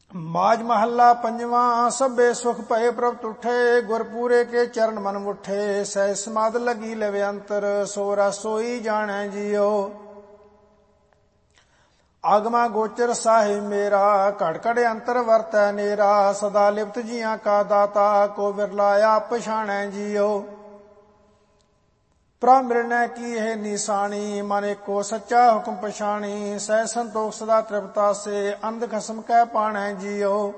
ਮਾਝ ਮਹੱਲਾ ਪੰਜਵਾਂ। ਸਭੇ ਸੁਖ ਭਏ ਪ੍ਰਭ ਤੁਠੇ, ਗੁਰਪੂਰੇ ਕੇ ਚਰਨ ਮਨ ਮੁਠੇ। ਸਹਿ ਸਮਾਧ ਲਗੀ ਲਵੇ ਅੰਤਰ, ਸੋ ਰਸ ਸੋਈ ਜਾਣੈ ਜੀਓ। ਆਗਮਾ ਗੋਚਰ ਸਾਹਿਬ ਮੇਰਾ, ਘੜ ਘੜ ਅੰਤਰ ਵਰਤੈ ਨੇਰਾ। ਸਦਾ ਲਿਪਤ ਜੀਆਂ ਕਾ ਦਾਤਾ, ਕੋ ਵਿਰਲਾ ਆਪ ਪਛਾਣੈ ਜੀਓ। ਪ੍ਰਭ ਮਿਲਣੈ ਕੀ ਇਹ ਨਿਸ਼ਾਨੀ, ਮਨ ਏਕੋ ਸੱਚਾ ਹੁਕਮ ਪਛਾਣੀ। ਸਹਿ ਸੰਤੋਖ ਸਦਾ ਤ੍ਰਿਪਤਾ ਸੇ, ਅੰਧ ਖਸਮ ਕੈ ਪਾਣੈ ਜੀਓ।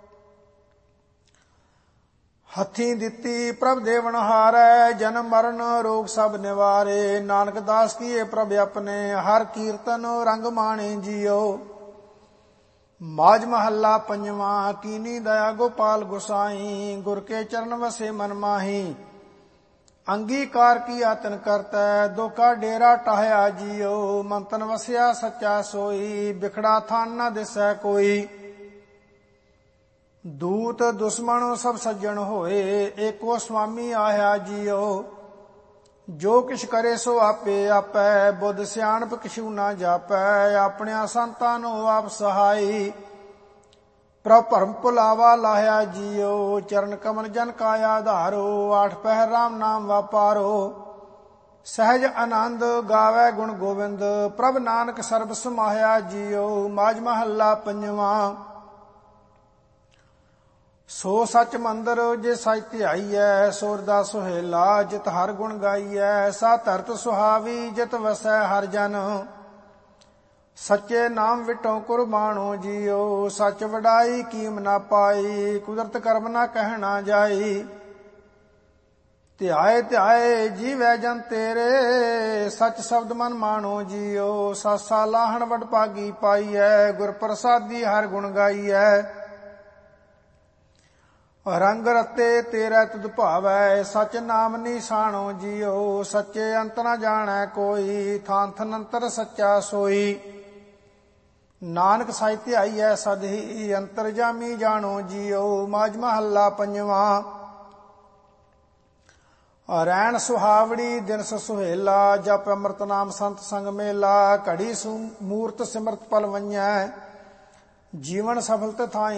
ਹੱਥੀਂ ਦਿੱਤੀ ਪ੍ਰਭ ਦੇਵਨ ਹਾਰੈ, ਜਨਮ ਮਰਨ ਰੋਗ ਸਭ ਨਿਵਾਰੇ। ਨਾਨਕ ਦਾਸ ਕੀਏ ਪ੍ਰਭ ਆਪਣੇ, ਹਰ ਕੀਰਤਨ ਰੰਗ ਮਾਣੇ ਜੀਓ। ਮਾਝ ਮਹੱਲਾ ਪੰਜਵਾਂ। ਕੀਨੀ ਦਇਆ ਗੋਪਾਲ ਗੁਸਾਈ, ਗੁਰ ਕੇ ਚਰਨ ਵਸੇ ਮਨ ਮਾਹੀ। ਅੰਗੀਕਾਰ ਕੀ ਆਤਨ ਕਰਤੈ, ਦੁਖਾ ਡੇਰਾ ਟਾਹਿਆ ਜੀਓ। ਮੰਤਨ ਵਸਿਆ ਸੱਚਾ ਸੋਈ, ਬਿਖੜਾ ਥਾਨ ਨਾ ਦਿਸੈ ਕੋਈ। ਦੂਤ ਦੁਸ਼ਮਣ ਸਭ ਸੱਜਣ ਹੋਏ, ਏਕੋ ਸੁਆਮੀ ਆਇਆ ਜੀਓ। ਜੋ ਕਿਛ ਕਰੇ ਸੋ ਆਪੇ ਆਪੈ, ਬੁੱਧ ਸਿਆਣਪ ਕਿਛੂ ਨਾ ਜਾਪੈ। ਆਪਣਿਆਂ ਸੰਤਾਂ ਨੂੰ ਆਪ ਸਹਾਈ, ਪ੍ਰਭ ਭਰਮ ਭੁਲਾਵਾ ਲਾਹਿਆ ਜੀਓ। ਚਰਨ ਕਮਲ ਜਨ ਕਾ ਆਧਾਰੋ, ਆਠ ਪਹਿਰ ਰਾਮ ਨਾਮ ਵਾਪਾਰੋ। ਸਹਿਜ ਆਨੰਦ ਗਾਵੈ ਗੁਣ ਗੋਬਿੰਦ, ਪ੍ਰਭ ਨਾਨਕ ਸਰਬ ਸਮਾਹਿਆ ਜੀਓ। ਮਾਝ ਮਹੱਲਾ ਪੰਜਵਾਂ। ਸੋ ਸੱਚ ਮੰਦਰ ਜੇ ਸਚ ਧਿਆਈਐ, ਸੋਰਦਾ ਸੁਹੇਲਾ ਜਿਤ ਹਰ ਗੁਣ ਗਾਈਐ। ਸਾ ਧਰਤ ਸੁਹਾਵੀ ਜਿਤ ਵਸੈ ਹਰ ਜਨ, ਸੱਚੇ ਨਾਮ ਵਿਟੋ ਕੁਰਬਾਨੋ ਜੀਓ। ਸੱਚ ਵਡਾਈ ਕੀਮ ਨਾ ਪਾਈ, ਕੁਦਰਤ ਕਰਮ ਨਾ ਕਹਿਣਾ ਜਾਈ। ਧਿਆਏ ਧਿਆਏ ਜੀਵੈ ਜਨ ਤੇਰੇ, ਸੱਚ ਸ਼ਬਦ ਮਨ ਮਾਣੋ ਜੀਓ। ਸਾਸਾ ਲਾਹਣ ਵਡ ਭਾਗੀ ਪਾਈਐ, ਗੁਰ ਪ੍ਰਸਾਦੀ ਹਰ ਗੁਣ ਗਾਈਐ। ਰੰਗ ਰਤੇ ਤੇਰਾ ਤੁਧ ਭਾਵੈ, ਸਚ ਨਾਮ ਨਿਸ਼ਾਨੋ ਜੀਓ। ਸੱਚੇ ਅੰਤ ਨਾ ਜਾਣੈ ਕੋਈ, ਥਾਨ ਥਨ ਅੰਤਰ ਸੱਚਾ ਸੋਈ। ਨਾਨਕ ਸਚ ਧਿਆਈਐ ਸਦ ਹੀ, ਅੰਤਰ ਜਾਮੀ ਜਾਣੋ ਜੀਓ। ਮਾਝ ਮਹੱਲਾ ਪੰਜਵਾਂ। ਰੈਣ ਸੁਹਾਵੜੀ ਦਿਨਸ ਸੁਹੇਲਾ, ਜਪ ਅੰਮ੍ਰਿਤ ਨਾਮ ਸੰਤ ਸੰਗ ਮੇਲਾ। ਘੜੀ ਮੂਰਤ ਸਿਮਰਤ ਪਲ ਵੰਜੈ, ਜੀਵਨ ਸਫਲ ਤਥਾਈ